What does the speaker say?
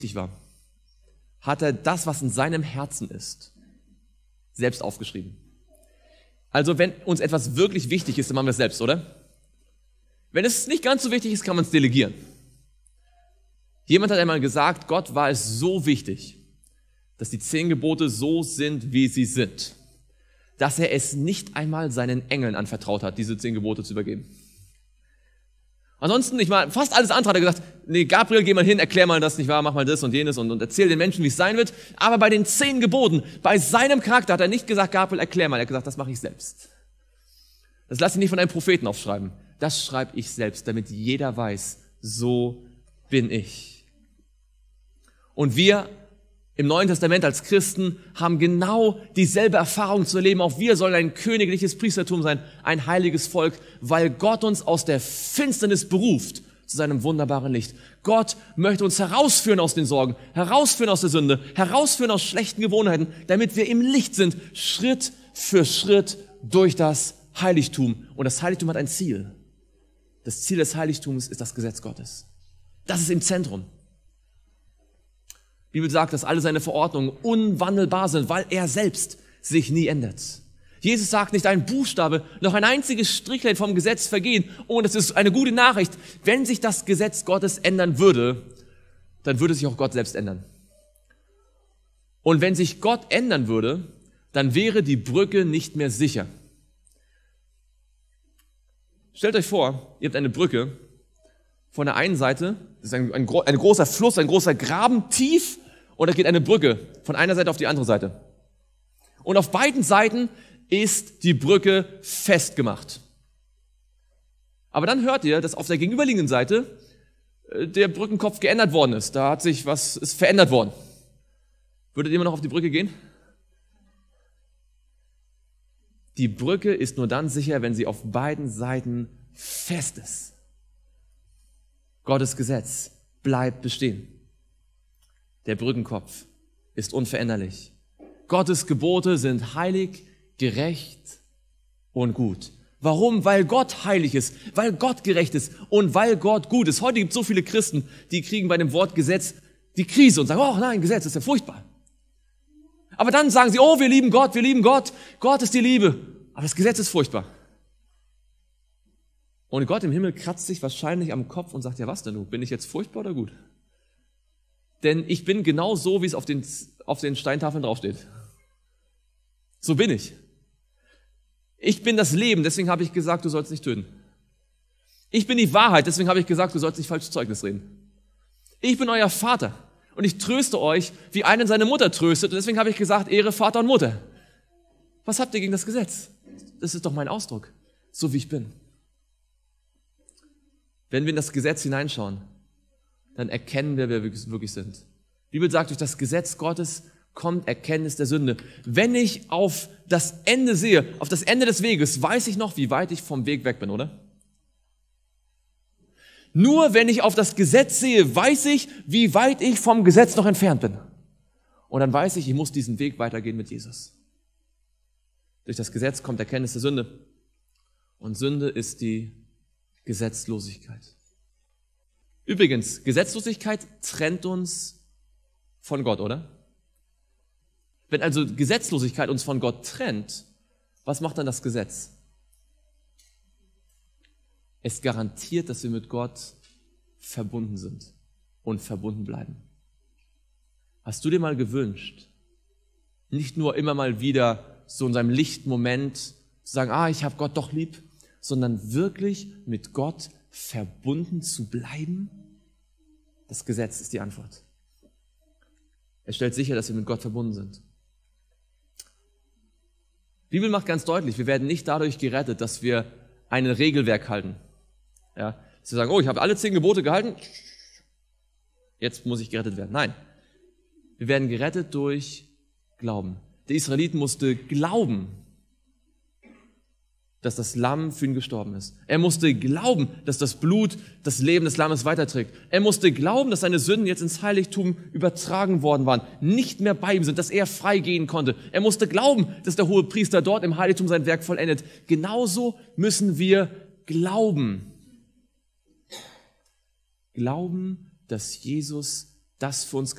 wichtig war, hat er das, was in seinem Herzen ist, selbst aufgeschrieben. Also wenn uns etwas wirklich wichtig ist, dann machen wir es selbst, oder? Wenn es nicht ganz so wichtig ist, kann man es delegieren. Jemand hat einmal gesagt, Gott war es so wichtig, dass die 10 Gebote so sind, wie sie sind, dass er es nicht einmal seinen Engeln anvertraut hat, diese 10 Gebote zu übergeben. Ansonsten, fast alles andere hat er gesagt, nee, Gabriel, geh mal hin, erklär mal das, nicht wahr, mach mal das und jenes und erzähl den Menschen, wie es sein wird. Aber bei den 10 Geboten, bei seinem Charakter hat er nicht gesagt, Gabriel, erklär mal. Er hat gesagt, das mache ich selbst. Das lasse ich nicht von einem Propheten aufschreiben. Das schreibe ich selbst, damit jeder weiß, so bin ich. Und wir im Neuen Testament als Christen haben genau dieselbe Erfahrung zu erleben. Auch wir sollen ein königliches Priestertum sein, ein heiliges Volk, weil Gott uns aus der Finsternis beruft zu seinem wunderbaren Licht. Gott möchte uns herausführen aus den Sorgen, herausführen aus der Sünde, herausführen aus schlechten Gewohnheiten, damit wir im Licht sind, Schritt für Schritt durch das Heiligtum. Und das Heiligtum hat ein Ziel. Das Ziel des Heiligtums ist das Gesetz Gottes. Das ist im Zentrum. Die Bibel sagt, dass alle seine Verordnungen unwandelbar sind, weil er selbst sich nie ändert. Jesus sagt, nicht ein Buchstabe, noch ein einziges Strichlein vom Gesetz vergehen. Und es ist eine gute Nachricht. Wenn sich das Gesetz Gottes ändern würde, dann würde sich auch Gott selbst ändern. Und wenn sich Gott ändern würde, dann wäre die Brücke nicht mehr sicher. Stellt euch vor, ihr habt eine Brücke. Von der einen Seite ist ein großer Fluss, ein großer Graben, tief, und da geht eine Brücke von einer Seite auf die andere Seite. Und auf beiden Seiten ist die Brücke festgemacht. Aber dann hört ihr, dass auf der gegenüberliegenden Seite der Brückenkopf geändert worden ist. Da hat sich ist verändert worden. Würdet ihr immer noch auf die Brücke gehen? Die Brücke ist nur dann sicher, wenn sie auf beiden Seiten fest ist. Gottes Gesetz bleibt bestehen. Der Brückenkopf ist unveränderlich. Gottes Gebote sind heilig, gerecht und gut. Warum? Weil Gott heilig ist, weil Gott gerecht ist und weil Gott gut ist. Heute gibt es so viele Christen, die kriegen bei dem Wort Gesetz die Krise und sagen, oh nein, Gesetz ist ja furchtbar. Aber dann sagen sie, oh, wir lieben Gott, Gott ist die Liebe. Aber das Gesetz ist furchtbar. Und Gott im Himmel kratzt sich wahrscheinlich am Kopf und sagt, ja was denn du, bin ich jetzt furchtbar oder gut? Denn ich bin genau so, wie es auf den Steintafeln draufsteht. So bin ich. Ich bin das Leben, deswegen habe ich gesagt, du sollst nicht töten. Ich bin die Wahrheit, deswegen habe ich gesagt, du sollst nicht falsches Zeugnis reden. Ich bin euer Vater und ich tröste euch, wie einen seine Mutter tröstet, und deswegen habe ich gesagt, Ehre Vater und Mutter. Was habt ihr gegen das Gesetz? Das ist doch mein Ausdruck, so wie ich bin. Wenn wir in das Gesetz hineinschauen, dann erkennen wir, wer wir wirklich sind. Die Bibel sagt, durch das Gesetz Gottes kommt Erkenntnis der Sünde. Wenn ich auf das Ende sehe, auf das Ende des Weges, weiß ich noch, wie weit ich vom Weg weg bin, oder? Nur wenn ich auf das Gesetz sehe, weiß ich, wie weit ich vom Gesetz noch entfernt bin. Und dann weiß ich, ich muss diesen Weg weitergehen mit Jesus. Durch das Gesetz kommt Erkenntnis der Sünde. Und Sünde ist die Gesetzlosigkeit. Übrigens, Gesetzlosigkeit trennt uns von Gott, oder? Wenn also Gesetzlosigkeit uns von Gott trennt, was macht dann das Gesetz? Es garantiert, dass wir mit Gott verbunden sind und verbunden bleiben. Hast du dir mal gewünscht, nicht nur immer mal wieder so in seinem lichten Moment zu sagen, ich habe Gott doch lieb, sondern wirklich mit Gott verbunden zu bleiben? Das Gesetz ist die Antwort. Es stellt sicher, dass wir mit Gott verbunden sind. Die Bibel macht ganz deutlich, wir werden nicht dadurch gerettet, dass wir ein Regelwerk halten. Ja, dass wir sagen, ich habe alle 10 Gebote gehalten, jetzt muss ich gerettet werden. Nein, wir werden gerettet durch Glauben. Der Israelit musste glauben, dass das Lamm für ihn gestorben ist. Er musste glauben, dass das Blut das Leben des Lammes weiterträgt. Er musste glauben, dass seine Sünden jetzt ins Heiligtum übertragen worden waren, nicht mehr bei ihm sind, dass er frei gehen konnte. Er musste glauben, dass der Hohepriester dort im Heiligtum sein Werk vollendet. Genauso müssen wir glauben. Glauben, dass Jesus das für uns